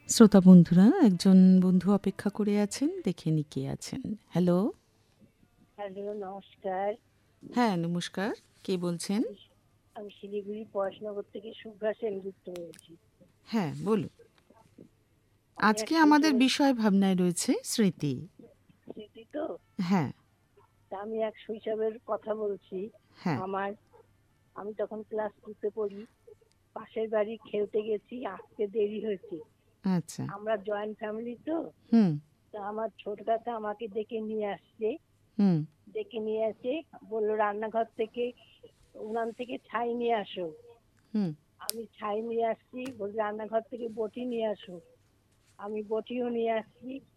শ্রোতা বন্ধুরা, একজন বন্ধু অপেক্ষা করে আছেন, দেখে নি কে আছেন। হ্যালো। হ্যালো, নমস্কার। হ্যাঁ, নমস্কার। কে বলছেন? আমি আমি শিলিগুড়ি পয়সনগর থেকে শুভ্রা সেনগুপ্ত বলছি। হ্যাঁ, বলুন। আমি এক আজকে আমাদের শৈশবের বিষয় ভাবনায় রয়েছে স্মৃতি। স্মৃতি তো। হ্যাঁ, তা আমি এক শৈশবের কথা বলছি। হ্যাঁ। আমার আমি তখন ক্লাস 2 তে পড়ি। পাশের বাড়ি খেলতে গেছি, আসতে দেরি হয়েছে। আচ্ছা। আমরা জয়েন্ট ফ্যামিলি তো। হুম, তা আমার ছোট কাকা আমাকে ডেকে নিয়ে আসছে। হুম, ডেকে নিয়ে এসে বলল, রান্নাঘর থেকে উনান থেকে ছাই নিয়ে আসো। হুম, আমি ছাই নিয়ে আসছি, বলছে রান্নাঘর থেকে বটি নিয়ে আসো। আমি বটিও নিয়ে আসছি।